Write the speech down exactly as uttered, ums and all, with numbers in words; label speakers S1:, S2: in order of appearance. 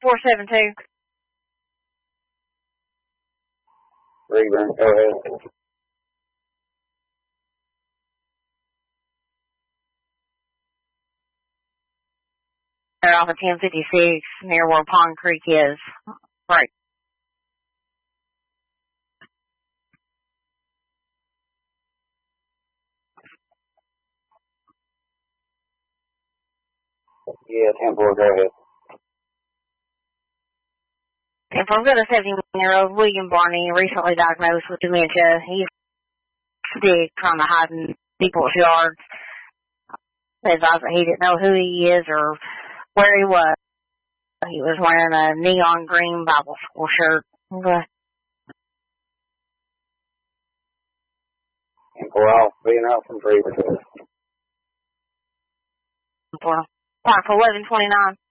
S1: four seven two.
S2: Rayburn, go ahead.
S1: They're off of ten fifty-six near where Pond Creek is. Right.
S2: Yeah, ten four, go ahead.
S1: And from got a seventy-year-old William Barney, recently diagnosed with dementia. He's sick, trying to hide in people's yards. Says that he didn't know who he is or where he was. He was wearing a neon green Bible school shirt. Okay.
S2: And four off, being out from three.
S1: For, for eleven twenty-nine.